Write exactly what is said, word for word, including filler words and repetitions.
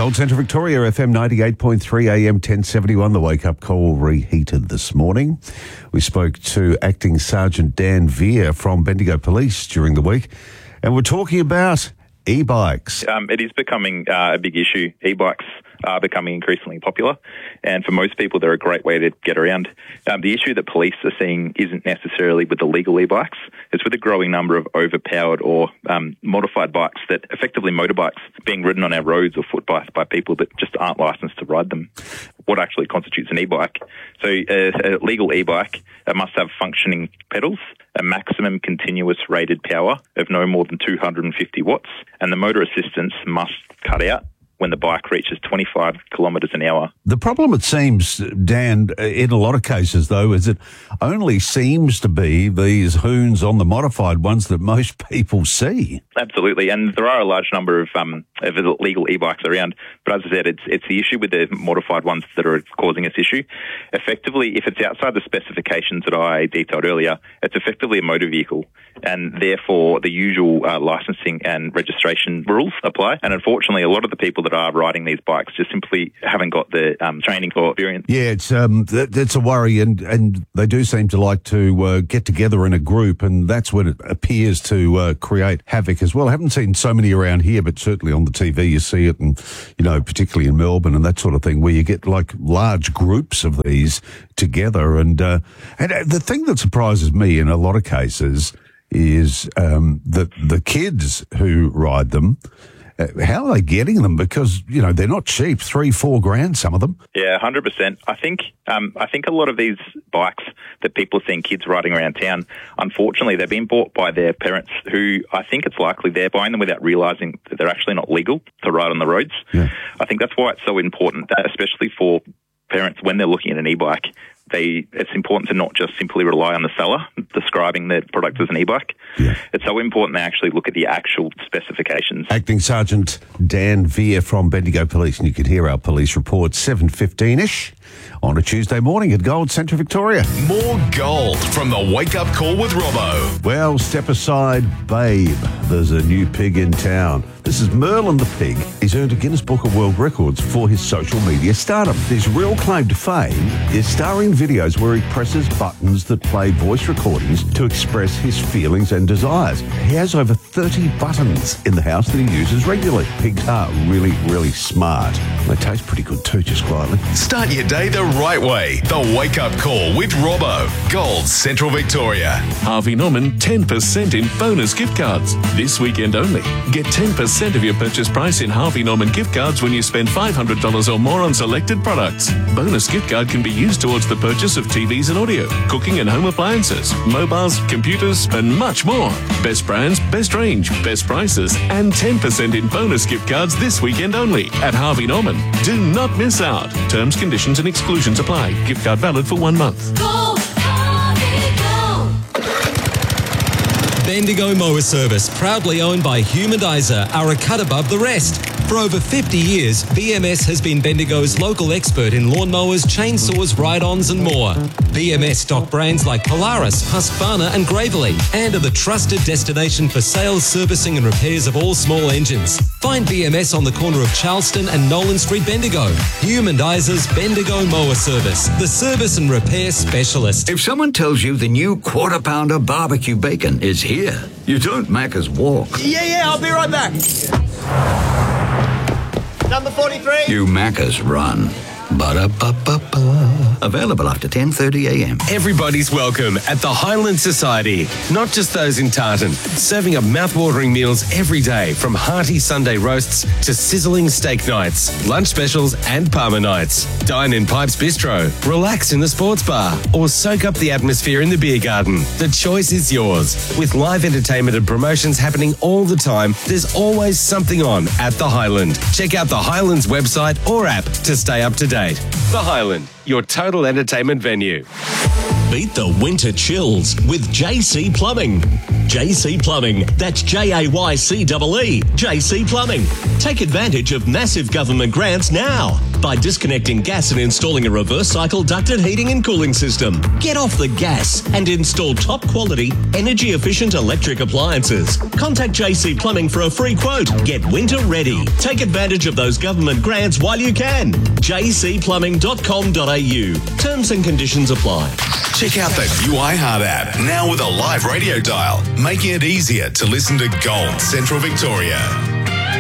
Gold Centre Victoria, F M ninety-eight point three, A M ten seventy-one. The wake-up call reheated this morning. We spoke to Acting Sergeant Dan Veer from Bendigo Police during the week, and we're talking about e-bikes. Um, it is becoming uh, a big issue. E-bikes are becoming increasingly popular, and for most people, they're a great way to get around. Um, the issue that police are seeing isn't necessarily with the legal e-bikes. It's with a growing number of overpowered or um, modified bikes that effectively motorbikes being ridden on our roads or foot by, by people that just aren't licensed to ride them. What actually constitutes an e-bike? So a, a legal e-bike uh, must have functioning pedals, a maximum continuous rated power of no more than two hundred fifty watts, and the motor assistance must cut out when the bike reaches twenty-five kilometres an hour. The problem, it seems, Dan, in a lot of cases, though, is it only seems to be these hoons on the modified ones that most people see. Absolutely, and there are a large number of, um, of legal e-bikes around, but as I said, it's it's the issue with the modified ones that are causing us issue. Effectively, if it's outside the specifications that I detailed earlier, it's effectively a motor vehicle, and therefore the usual uh, licensing and registration rules apply, and unfortunately, a lot of the people that are riding these bikes just simply haven't got the um, training or experience. Yeah, it's um, that, that's a worry, and, and they do seem to like to uh, get together in a group, and that's when it appears to uh, create havoc as well. I haven't seen so many around here, but certainly on the T V you see it, and, you know, particularly in Melbourne and that sort of thing, where you get like large groups of these together. And, uh, and the thing that surprises me in a lot of cases is um, that the kids who ride them, Uh, how are they getting them? Because, you know, they're not cheap, three, four grand, some of them. Yeah, one hundred percent. I think um, I think a lot of these bikes that people are seeing kids riding around town, unfortunately, they're being bought by their parents who I think it's likely they're buying them without realising that they're actually not legal to ride on the roads. Yeah. I think that's why it's so important, that especially for parents when they're looking at an e-bike, They, it's important to not just simply rely on the seller describing the product as an e-bike. Yeah. It's so important to actually look at the actual specifications. Acting Sergeant Dan Veer from Bendigo Police, and you can hear our police report seven fifteen-ish on a Tuesday morning at Gold Centre Victoria. More gold from the Wake Up Call with Robbo. Well, step aside, babe. There's a new pig in town. This is Merlin the pig. He's earned a Guinness Book of World Records for his social media stardom. His real claim to fame is starring videos where he presses buttons that play voice recordings to express his feelings and desires. He has over thirty buttons in the house that he uses regularly. Pigs are really, really smart. They taste pretty good too, just quietly. Start your day the right way. The Wake Up Call with Robbo. Gold Central Victoria. Harvey Norman ten percent in bonus gift cards. This weekend only. Get ten percent of your purchase price in Harvey Norman gift cards when you spend five hundred dollars or more on selected products. Bonus gift card can be used towards the purchase of T Vs and audio, cooking and home appliances, mobiles, computers, and much more. Best brands, best range, best prices, and ten percent in bonus gift cards this weekend only at Harvey Norman. Do not miss out. Terms, conditions, and exclusions apply. Gift card valid for one month. Go, Harvey, go. Bendigo Mower Service, proudly owned by Humanizer, are a cut above the rest. For over fifty years, B M S has been Bendigo's local expert in lawnmowers, chainsaws, ride-ons and more. B M S stock brands like Polaris, Husqvarna and Gravely, and are the trusted destination for sales, servicing and repairs of all small engines. Find B M S on the corner of Charleston and Nolan Street, Bendigo. Humandizer's Bendigo Mower Service, the service and repair specialist. If someone tells you the new Quarter Pounder barbecue bacon is here, you don't Macca's walk. Yeah, yeah, I'll be right back. Number forty-three. You Macca's run. Ba-da-ba-ba-ba. Available after ten thirty a m. Everybody's welcome at the Highland Society. Not just those in Tartan. Serving up mouth-watering meals every day, from hearty Sunday roasts to sizzling steak nights, lunch specials and Parma nights. Dine in Pipes Bistro, relax in the sports bar, or soak up the atmosphere in the beer garden. The choice is yours. With live entertainment and promotions happening all the time, there's always something on at the Highland. Check out the Highland's website or app to stay up to date. The Highland, your total entertainment venue. Beat the winter chills with J C Plumbing. J C Plumbing, that's J A Y C E E, J C Plumbing. Take advantage of massive government grants now by disconnecting gas and installing a reverse cycle ducted heating and cooling system. Get off the gas and install top quality, energy efficient electric appliances. Contact J C Plumbing for a free quote. Get winter ready. Take advantage of those government grants while you can. j c plumbing dot com dot a u. Terms and conditions apply. Check out the new iHeart app, now with a live radio dial, making it easier to listen to Gold Central Victoria.